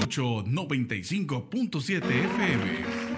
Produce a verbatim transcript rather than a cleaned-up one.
ocho noventa y cinco punto siete F M.